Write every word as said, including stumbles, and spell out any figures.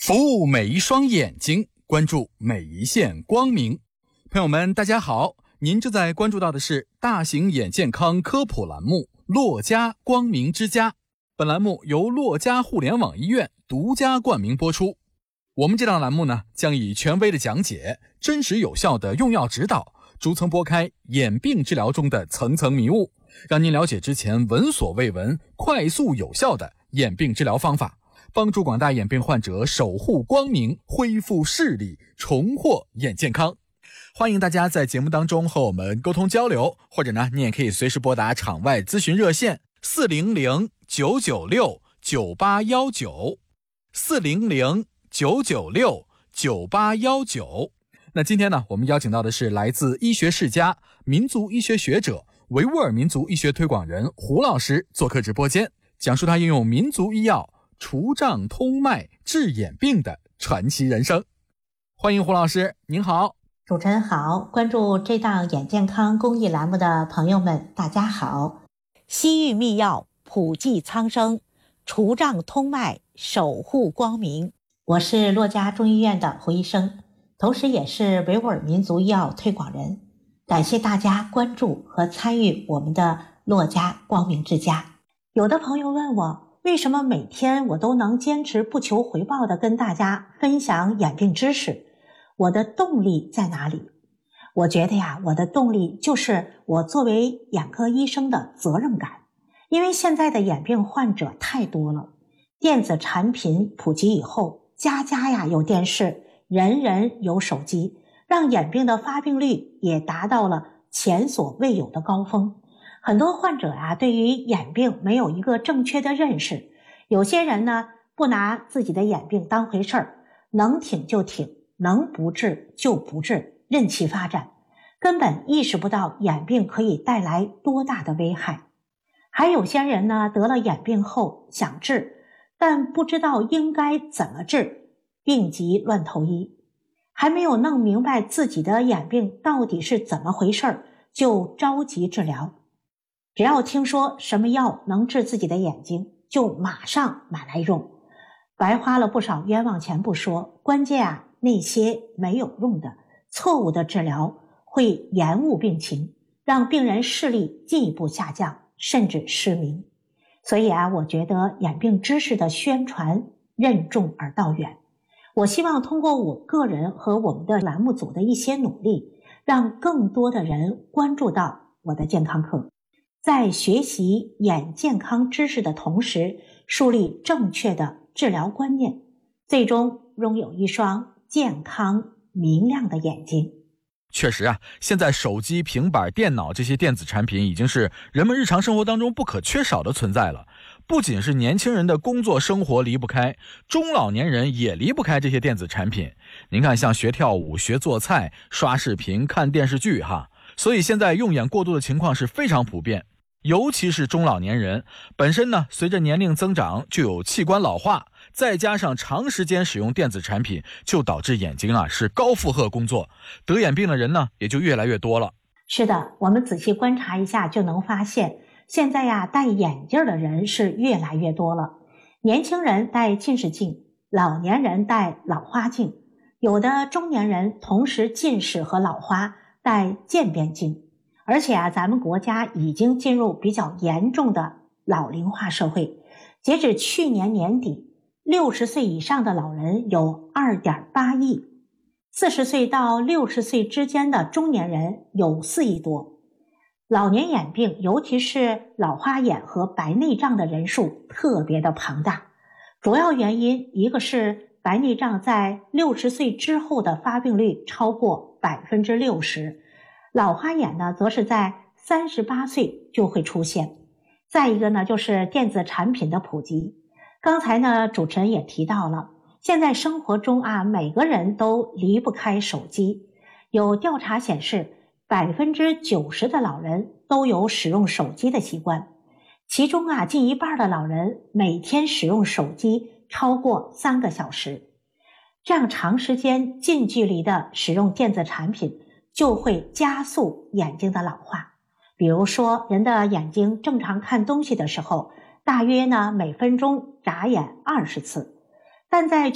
服务每一双眼睛，关注每一线光明。朋友们大家好，您正在关注到的是大型眼健康科普栏目洛家光明之家。本栏目由洛家互联网医院独家冠名播出。我们这档栏目呢，将以权威的讲解、真实有效的用药指导，逐层拨开眼病治疗中的层层迷雾，让您了解之前闻所未闻、快速有效的眼病治疗方法，帮助广大眼病患者守护光明，恢复视力，重获眼健康。欢迎大家在节目当中和我们沟通交流，或者呢，你也可以随时拨打场外咨询热线四零零九九六九八一九 四零零九九六九八一九。那今天呢，我们邀请到的是来自医学世家、民族医学学者、维吾尔民族医学推广人胡老师做客直播间，讲述他应用民族医药除障通脉治眼病的传奇人生。欢迎胡老师，您好。 主持人好，关注这档眼健康公益栏目的朋友们大家好。西域秘药普济苍生，除障通脉守护光明。我是洛家中医院的胡医生，同时也是维吾尔民族医药推广人。感谢大家关注和参与我们的洛家光明之家。有的朋友问我，为什么每天我都能坚持不求回报地跟大家分享眼病知识？我的动力在哪里？我觉得呀，我的动力就是我作为眼科医生的责任感。因为现在的眼病患者太多了，电子产品普及以后，家家呀有电视，人人有手机，让眼病的发病率也达到了前所未有的高峰。很多患者啊，对于眼病没有一个正确的认识，有些人呢，不拿自己的眼病当回事儿，能挺就挺，能不治就不治，任其发展，根本意识不到眼病可以带来多大的危害。还有些人呢，得了眼病后想治，但不知道应该怎么治，病急乱投医，还没有弄明白自己的眼病到底是怎么回事，就着急治疗。只要听说什么药能治自己的眼睛，就马上买来用，白花了不少冤枉钱不说，关键啊，那些没有用的错误的治疗会延误病情，让病人视力进一步下降，甚至失明。所以啊，我觉得眼病知识的宣传任重而道远。我希望通过我个人和我们的栏目组的一些努力，让更多的人关注到我的健康课，在学习眼健康知识的同时，树立正确的治疗观念，最终拥有一双健康明亮的眼睛。 确实啊，现在手机、平板、电脑这些电子产品已经是人们日常生活当中不可缺少的存在了。不仅是年轻人的工作生活离不开，中老年人也离不开这些电子产品。您看，像学跳舞、学做菜、刷视频、看电视剧哈，所以现在用眼过度的情况是非常普遍。尤其是中老年人本身呢，随着年龄增长就有器官老化，再加上长时间使用电子产品，就导致眼睛啊是高负荷工作，得眼病的人呢也就越来越多了。 是的，我们仔细观察一下就能发现，现在呀戴眼镜的人是越来越多了。年轻人戴近视镜，老年人戴老花镜，有的中年人同时近视和老花，戴渐变镜。而且啊，咱们国家已经进入比较严重的老龄化社会。截止去年年底，六十岁以上的老人有 二点八亿，四十岁到六十岁之间的中年人有四亿多。老年眼病，尤其是老花眼和白内障的人数特别的庞大。主要原因，一个是白内障在六十岁之后的发病率超过 百分之六十，老花眼呢，则是在三十八岁就会出现。再一个呢，就是电子产品的普及。刚才呢，主持人也提到了，现在生活中啊，每个人都离不开手机。有调查显示， 百分之九十 的老人都有使用手机的习惯，其中啊，近一半的老人每天使用手机超过三个小时。这样长时间近距离的使用电子产品，就会加速眼睛的老化。比如说，人的眼睛正常看东西的时候，大约呢每分钟眨眼二十次，但在